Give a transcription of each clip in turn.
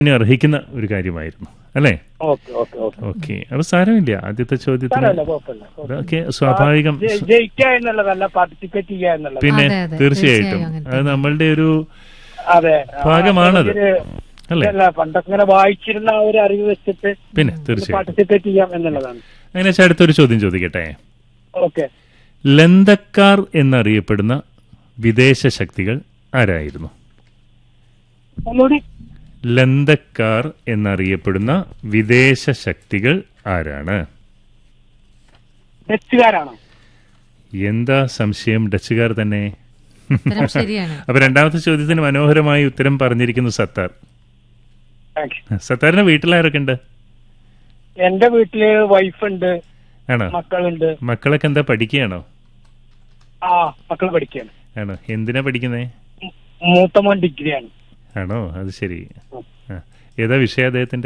അർഹിക്കുന്ന ഒരു കാര്യമായിരുന്നു അല്ലേ? ഓക്കെ, അപ്പൊ സാരമില്ല. ആദ്യത്തെ ചോദ്യത്തിന് അതൊക്കെ സ്വാഭാവികം. പിന്നെ തീർച്ചയായിട്ടും അത് നമ്മളുടെ ഒരു ഭാഗമാണത് അല്ലേ? പണ്ടങ്ങനെ വായിച്ചിരുന്ന ആ ഒരു അറിവ് വെച്ചിട്ട് പിന്നെ തീർച്ചയായും പാർട്ടിസിപ്പേറ്റ് ചെയ്യാം എന്നുള്ളതാണ്. അങ്ങനെ വെച്ചാൽ അടുത്തൊരു ചോദ്യം ചോദിക്കട്ടെ. ഓക്കെ. ലന്തക്കാർ എന്നറിയപ്പെടുന്ന വിദേശ ശക്തികൾ ആരായിരുന്നു? ഒന്നുകൂടി. ലന്തക്കാർ എന്നറിയപ്പെടുന്ന വിദേശ ശക്തികൾ ആരാണ്? ഡച്ചുകാരാണോ? എന്താ സംശയം? ഡച്ചുകാർ തന്നെ. ശരിയാണ്. അപ്പൊ രണ്ടാമത്തെ ചോദ്യത്തിന് മനോഹരമായി ഉത്തരം പറഞ്ഞിരിക്കുന്നു സത്താർ. സത്താറിന്റെ വീട്ടിലാരൊക്കെ ഉണ്ട്? എന്റെ വീട്ടില് വൈഫുണ്ട്, ആണോ? മക്കളുണ്ട്. മക്കളൊക്കെ എന്താ പഠിക്കുകയാണോ? ആ, മക്കൾ പഠിക്കുകയാണ്. ആണോ? എന്തിനാ പഠിക്കുന്നേ? മൂത്തമോൻ ഡിഗ്രിയാണ്. ആണോ? അത് ശരി. ഏതാ വിഷയം അദ്ദേഹത്തിന്റെ?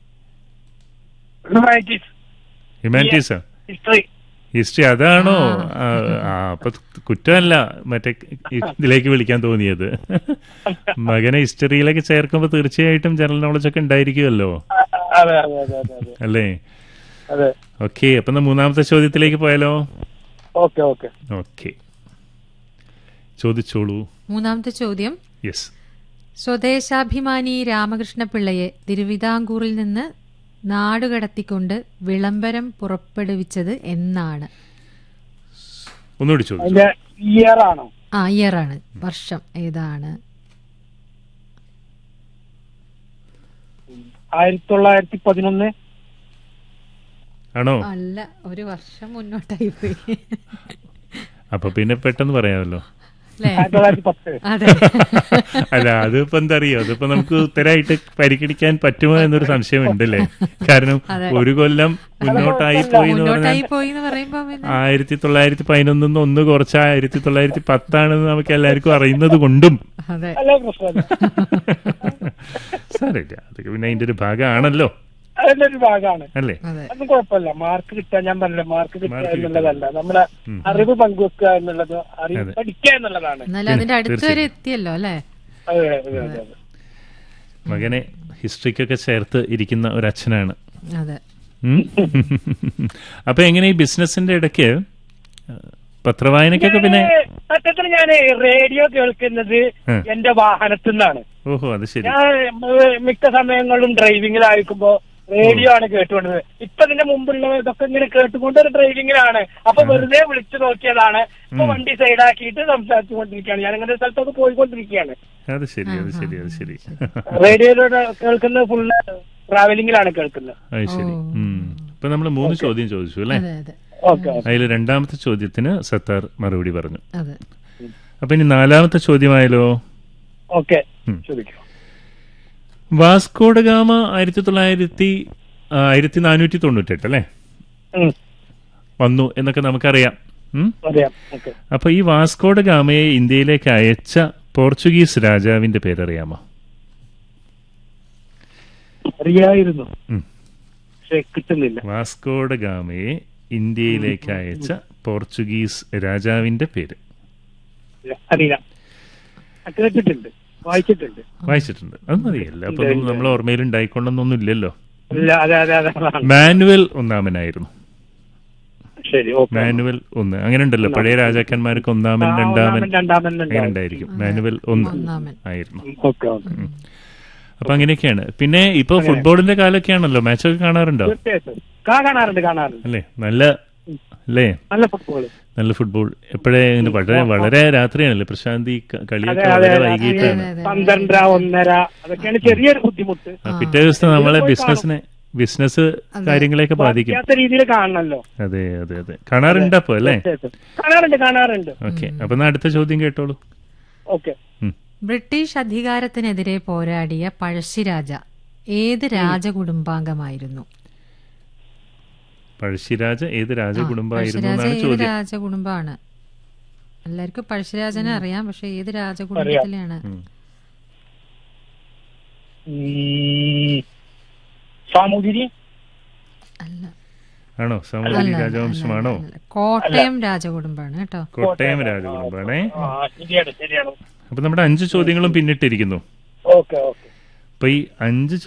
ഹ്യൂമാനിറ്റീസോ? ഹിസ്റ്ററി. അതാണോ? അപ്പൊ കുറ്റമല്ല മറ്റേ ഇതിലേക്ക് വിളിക്കാൻ തോന്നിയത്. മകനെ ഹിസ്റ്ററിയിലേക്ക് ചേർക്കുമ്പോ തീർച്ചയായിട്ടും ജനറൽ നോളജ് ഒക്കെ ഉണ്ടായിരിക്കുമല്ലോ അല്ലേ? ഓക്കെ, അപ്പൊ മൂന്നാമത്തെ ചോദ്യത്തിലേക്ക് പോയാലോ? ഓക്കെ, ചോദിച്ചോളൂ. മൂന്നാമത്തെ ചോദ്യം. യെസ്. സ്വദേശാഭിമാനി രാമകൃഷ്ണപിള്ളയെ തിരുവിതാംകൂറിൽ നിന്ന് നാടുകടത്തിക്കൊണ്ട് വിളംബരം പുറപ്പെടുവിച്ചത് എന്നാണ്? ഒന്നുകൂടി ചോദിച്ചു. ഇയറാണോ? ഇയറാണ്. വർഷം ഏതാണ്? 1911. ആണോ? അല്ല, ഒരു വർഷം മുന്നോട്ടായി പോയി. അപ്പൊ പിന്നെ പെട്ടെന്ന് പറയാമല്ലോ. 1910. അല്ല, അതിപ്പോ എന്താ അറിയോ, അതിപ്പോ നമുക്ക് ഉത്തരമായിട്ട് പരിഗണിക്കാൻ പറ്റുമോ എന്നൊരു സംശയം ഉണ്ടല്ലേ? കാരണം ഒരു കൊല്ലം മുന്നോട്ടായി പോയി എന്ന് പറഞ്ഞാൽ 1911 ഒന്ന് കുറച്ച് 1910 നമുക്ക് എല്ലാവർക്കും അറിയുന്നത് കൊണ്ടും സാരമില്ല, അതൊക്കെ പിന്നെ അതിന്റെ ഒരു ഭാഗമാണല്ലോ. അതിന്റെ ഒരു ഭാഗമാണ് അല്ലേ? അതൊന്നും കുഴപ്പമില്ല. മാർക്ക് കിട്ടാൻ ഞാൻ പറഞ്ഞില്ല, മാർക്ക് കിട്ടുക എന്നുള്ളതല്ല, നമ്മുടെ അറിവ് പങ്കുവെക്കുക എന്നുള്ളത്, അറിവ് പഠിക്കുക എന്നുള്ളതാണ്. അതിന്റെ അടുത്ത് വരെ എത്തിയല്ലോ അല്ലേ? മകനെ ഹിസ്റ്ററിക്കൊക്കെ ചേർത്ത് ഇരിക്കുന്ന ഒരു അച്ഛനാണ്. അപ്പൊ എങ്ങനെ ഈ ബിസിനസിന്റെ ഇടയ്ക്ക് പത്രവായനക്കൊക്കെ? പിന്നെ സത്യത്തിൽ ഞാൻ റേഡിയോ കേൾക്കുന്നത് എന്റെ വാഹനത്തിൽ നിന്നാണ്. ഓഹോ, അത് ശരി. ഞാൻ മിക്ക സമയങ്ങളിലും ഡ്രൈവിംഗിലായിരിക്കുമ്പോ റേഡിയോ ആണ് കേട്ടുകൊണ്ടത്. ഇപ്പൊ ഇതിന്റെ മുമ്പുള്ള ഇതൊക്കെ ഇങ്ങനെ കേട്ടുകൊണ്ട് ഒരു ഡ്രൈവിംഗിലാണ്. അപ്പൊ വെറുതെ വിളിച്ചു നോക്കിയതാണ്. ഇപ്പൊ വണ്ടി സൈഡാക്കിയിട്ട് സംസാരിച്ചുകൊണ്ടിരിക്കുകയാണ്. ഞാൻ അങ്ങനെ സ്ഥലത്തൊക്കെ പോയിക്കൊണ്ടിരിക്കുകയാണ്. അത് ശരി, അത് ശരി, അത് ശരി. റേഡിയോയിലൂടെ കേൾക്കുന്നത് ഫുള്ള് ട്രാവലിംഗിലാണ് കേൾക്കുന്നത്. അത് ശരി. ഇപ്പൊ നമ്മള് 3 ചോദ്യം ചോദിച്ചു അല്ലേ? അതിൽ രണ്ടാമത്തെ ചോദ്യത്തിന് സത്താർ മറുപടി പറഞ്ഞു. അപ്പൊ ഇനി 4ാമത്തെ ചോദ്യമായാലോ? ഓക്കെ, ചോദിക്കൂ. വാസ്കോഡ ഗാമ 1498 അല്ലേ വന്നു എന്നൊക്കെ നമുക്കറിയാം. അപ്പൊ ഈ വാസ്കോഡ ഗാമയെ ഇന്ത്യയിലേക്ക് അയച്ച പോർച്ചുഗീസ് രാജാവിന്റെ പേരറിയാമോ? അറിയായിരുന്നു, കിട്ടുന്നില്ല. വാസ്കോഡ ഗാമയെ ഇന്ത്യയിലേക്ക് അയച്ച പോർച്ചുഗീസ് രാജാവിന്റെ പേര് അറിയില്ല. കേട്ടിട്ടുണ്ട്, വായിച്ചിട്ടുണ്ട്. അത് മതിയല്ല. അപ്പൊ നമ്മൾ ഓർമ്മയിൽ ഉണ്ടായിക്കൊള്ളൊന്നും ഇല്ലല്ലോ. മാനുവൽ ഒന്നാമനായിരുന്നു. മാനുവൽ 1 അങ്ങനെ ഉണ്ടല്ലോ, പഴയ രാജാക്കന്മാർക്ക് 1ാമൻ 2ാമൻ അങ്ങനെ ഉണ്ടായിരിക്കും. മാനുവൽ 1 ആയിരുന്നു. അപ്പൊ അങ്ങനെയൊക്കെയാണ്. പിന്നെ ഇപ്പൊ ഫുട്ബോളിന്റെ കാലൊക്കെയാണല്ലോ, മാച്ചൊക്കെ കാണാറുണ്ടോ? അല്ലേ? നല്ല ഫുട്ബോൾ എപ്പോഴേ വളരെ രാത്രിയാണല്ലേ പ്രശാന്തി? കളിയൊക്കെ വളരെ വൈകിട്ടാണ്. 12:30 അതൊക്കെയാണ് ചെറിയൊരു ബുദ്ധിമുട്ട്. പിറ്റേ ദിവസം നമ്മളെ ബിസിനസ് കാര്യങ്ങളെയൊക്കെ ബാധിക്കും. രീതിയിൽ കാണണല്ലോ. അതെ അതെ അതെ, കാണാറുണ്ട് അപ്പൊ അല്ലേ? കാണാറുണ്ട്. ഓക്കെ, അപ്പൊ അടുത്ത ചോദ്യം കേട്ടോളൂ. ഓക്കെ. ബ്രിട്ടീഷ് അധികാരത്തിനെതിരെ പോരാടിയ പഴശ്ശിരാജ ഏത് രാജകുടുംബാംഗമായിരുന്നു? പഴശ്ശിരാജ ഏത് രാജകുടുംബമായിരുന്നു? രാജകുടുംബാണ്. എല്ലാവർക്കും പഴശ്ശിരാജനെ അറിയാം, പക്ഷെ ഏത് രാജകുടുംബത്തിലാണ്? സാമൂതിരി അല്ല. ആണോ? സാമൂതിരി രാജവംശമാണോ? കോട്ടയം രാജകുടുംബാണ് കേട്ടോ. കോട്ടയം രാജകുടുംബാണേ. അപ്പൊ നമ്മുടെ 5 ചോദ്യങ്ങളും പിന്നിട്ടിരിക്കുന്നു. അപ്പൊ ഈ 5